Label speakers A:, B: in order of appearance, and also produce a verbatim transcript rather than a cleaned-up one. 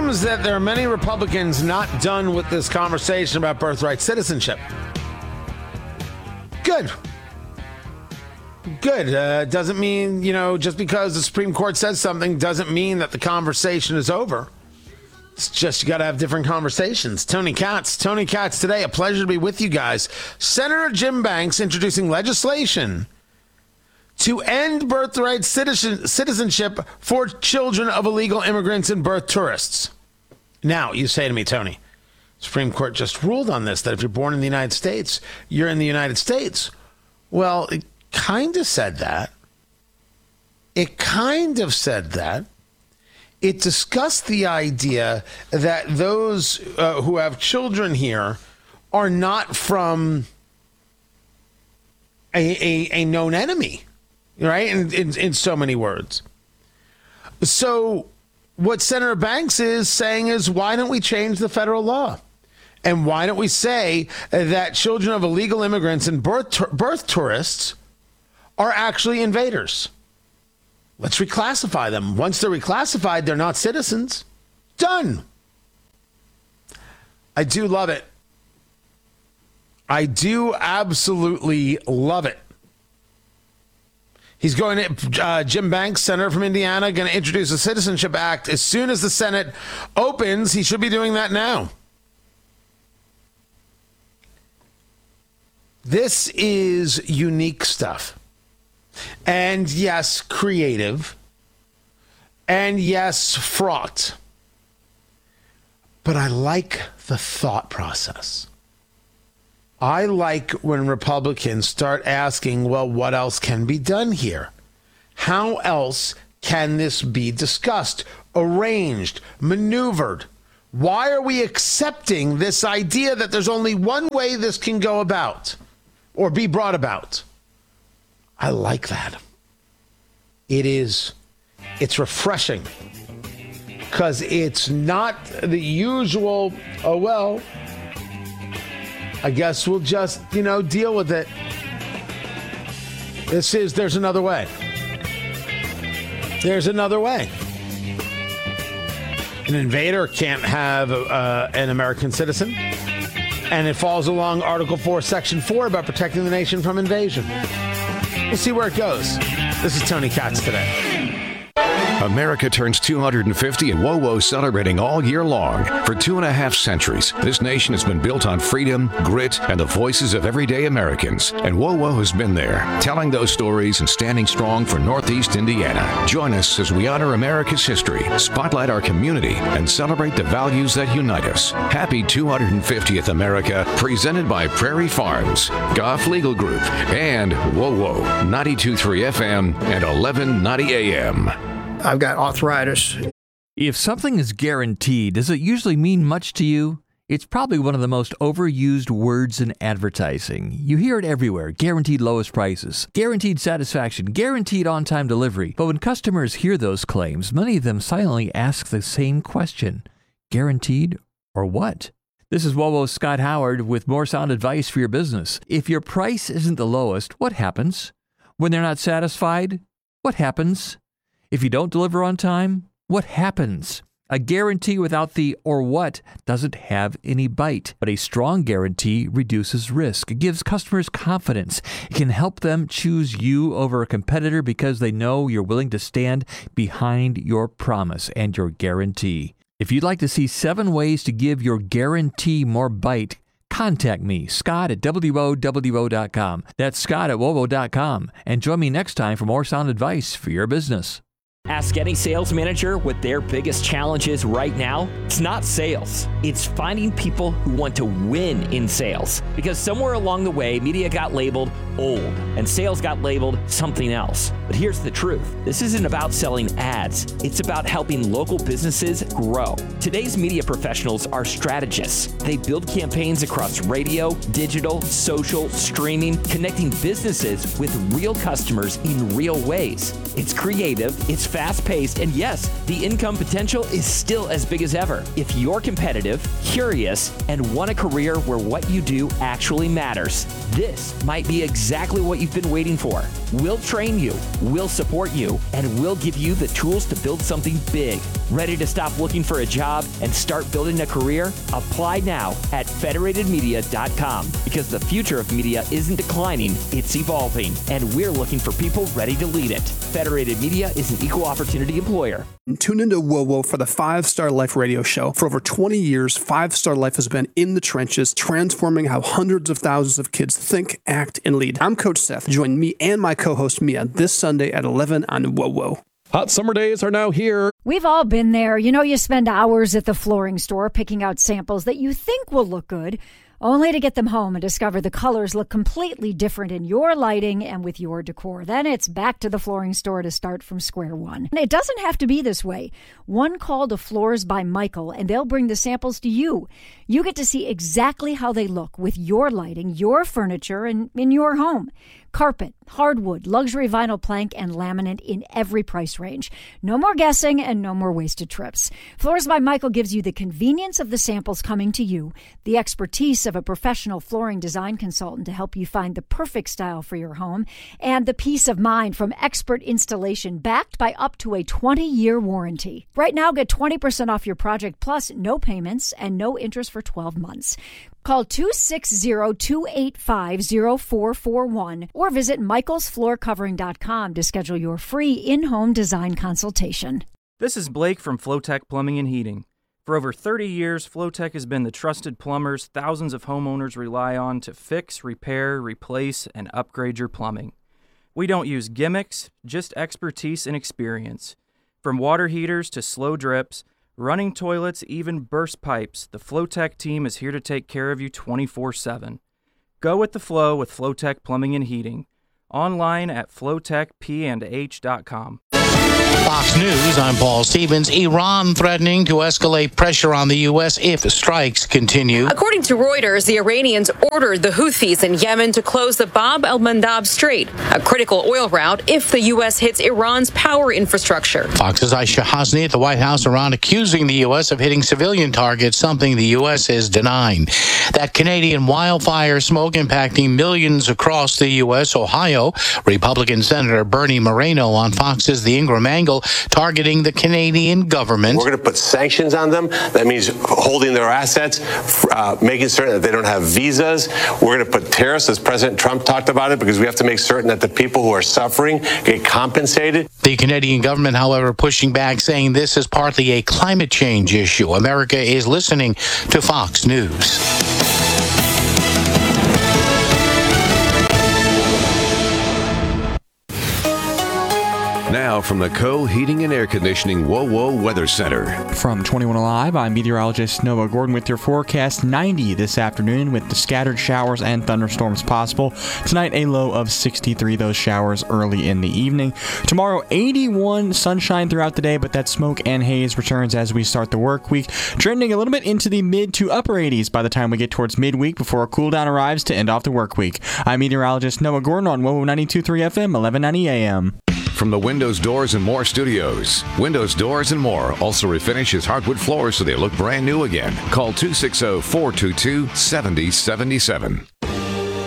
A: seems that there are many Republicans not done with this conversation about birthright citizenship. Good. Good. Uh, doesn't mean, you know, just because the Supreme Court says something doesn't mean that the conversation is over. It's just you got to have different conversations. Tony Katz. Tony Katz today. A pleasure to be with you guys. Senator Jim Banks introducing legislation to end birthright citizen, citizenship for children of illegal immigrants and birth tourists. Now, you say to me, Tony, Supreme Court just ruled on this, that if you're born in the United States, you're in the United States. Well, it kind of said that. It kind of said that. It discussed the idea that those uh, who have children here are not from a, a, a known enemy, right? In, in, in so many words. So what Senator Banks is saying is, why don't we change the federal law? And why don't we say that children of illegal immigrants and birth, birth tourists are actually invaders? Let's reclassify them. Once they're reclassified, they're not citizens. Done. I do love it. I do absolutely love it. He's going to, uh, Jim Banks, senator from Indiana, going to introduce a Citizenship Act. As soon as the Senate opens, he should be doing that now. This is unique stuff. And yes, creative. And yes, fraught. But I like the thought process. I like when Republicans start asking, well, what else can be done here? How else can this be discussed, arranged, maneuvered? Why are we accepting this idea that there's only one way this can go about or be brought about? I like that. It is, it's refreshing because it's not the usual, oh, well, I guess we'll just, you know, deal with it. This is, there's another way. There's another way. An invader can't have uh, an American citizen. And it falls along Article four, Section four about protecting the nation from invasion. We'll see where it goes. This is Tony Katz today.
B: America turns two hundred fifty and WOWO celebrating all year long. For two and a half centuries, this nation has been built on freedom, grit, and the voices of everyday Americans. And WOWO has been there, telling those stories and standing strong for Northeast Indiana. Join us as we honor America's history, spotlight our community, and celebrate the values that unite us. Happy two hundred fiftieth America, presented by Prairie Farms, Goff Legal Group, and WOWO, ninety-two point three F M and eleven ninety A M.
C: I've got arthritis.
D: If something is guaranteed, does it usually mean much to you? It's probably one of the most overused words in advertising. You hear it everywhere. Guaranteed lowest prices, guaranteed satisfaction, guaranteed on-time delivery. But when customers hear those claims, many of them silently ask the same question. Guaranteed or what? This is WOWO's Scott Howard with more sound advice for your business. If your price isn't the lowest, what happens? When they're not satisfied, what happens? If you don't deliver on time, what happens? A guarantee without the or what doesn't have any bite, but a strong guarantee reduces risk. It gives customers confidence. It can help them choose you over a competitor because they know you're willing to stand behind your promise and your guarantee. If you'd like to see seven ways to give your guarantee more bite, contact me, Scott at W O W O dot com. That's Scott at W O W O dot com. And join me next time for more sound advice for your business.
E: Ask any sales manager what their biggest challenge is right now. It's not sales. It's finding people who want to win in sales. Because somewhere along the way, media got labeled old and sales got labeled something else. But here's the truth. This isn't about selling ads. It's about helping local businesses grow. Today's media professionals are strategists. They build campaigns across radio, digital, social, streaming, connecting businesses with real customers in real ways. It's creative, it's fast-paced, and yes, the income potential is still as big as ever. If you're competitive, curious, and want a career where what you do actually matters, this might be exactly what you've been waiting for. We'll train you, we'll support you, and we'll give you the tools to build something big. Ready to stop looking for a job and start building a career? Apply now at federated media dot com, because the future of media isn't declining, it's evolving, and we're looking for people ready to lead it. Federated Media is an equal opportunity employer.
F: Tune into WOWO for the Five Star Life radio show. For over twenty years, Five Star Life has been in the trenches, transforming how hundreds of thousands of kids think, act, and lead. I'm Coach Seth. Join me and my co-host Mia this Sunday at eleven on WOWO.
G: Hot summer days are now here.
H: We've all been there. You know, you spend hours at the flooring store picking out samples that you think will look good, only to get them home and discover the colors look completely different in your lighting and with your decor. Then it's back to the flooring store to start from square one. And it doesn't have to be this way. One call to Floors by Michael, and they'll bring the samples to you. You get to see exactly how they look with your lighting, your furniture, and in your home. Carpet, hardwood, luxury vinyl plank, and laminate in every price range. No more guessing and no more wasted trips. Floors by Michael gives you the convenience of the samples coming to you, the expertise of a professional flooring design consultant to help you find the perfect style for your home, and the peace of mind from expert installation backed by up to a twenty-year warranty. Right now, get twenty percent off your project plus no payments and no interest for twelve months. Call two six zero, two eight five, zero four four one or visit michaels floor covering dot com to schedule your free in-home design consultation.
I: This is Blake from Flowtech Plumbing and Heating. For over thirty years, Flowtech has been the trusted plumbers thousands of homeowners rely on to fix, repair, replace, and upgrade your plumbing. We don't use gimmicks, just expertise and experience. From water heaters to slow drips, running toilets, even burst pipes, the Flowtech team is here to take care of you twenty-four seven. Go with the flow with Flowtech Plumbing and Heating. Online at flowtech p and h dot com.
J: Fox News, I'm Paul Stevens. Iran threatening to escalate pressure on the U S if strikes continue.
K: According to Reuters, the Iranians ordered the Houthis in Yemen to close the Bab el-Mandab Strait, a critical oil route, if the U S hits Iran's power infrastructure.
J: Fox's Aisha Hasni at the White House, Iran accusing the U S of hitting civilian targets, something the U S is denying. That Canadian wildfire smoke impacting millions across the U S, Ohio, Republican Senator Bernie Moreno on Fox's The Ingram Angle, targeting the Canadian government.
L: We're going to put sanctions on them. That means holding their assets, uh, making certain that they don't have visas. We're going to put tariffs, as President Trump talked about it, because we have to make certain that the people who are suffering get compensated.
J: The Canadian government, however, pushing back, saying this is partly a climate change issue. America is listening to Fox News.
B: Now from the Co Heating and Air Conditioning WOWO Weather Center.
M: From twenty-one Alive, I'm meteorologist Noah Gordon with your forecast. ninety this afternoon with the scattered showers and thunderstorms possible. Tonight, a low of sixty-three, those showers early in the evening. Tomorrow, eighty-one, sunshine throughout the day, but that smoke and haze returns as we start the work week, trending a little bit into the mid to upper eighties by the time we get towards midweek before a cool down arrives to end off the work week. I'm meteorologist Noah Gordon on WOWO ninety-two point three F M, eleven ninety A M.
B: From the Windows, Doors, and More studios. Windows, Doors, and More also refinishes hardwood floors so they look brand new again. Call two six zero, four two two, seven zero seven seven.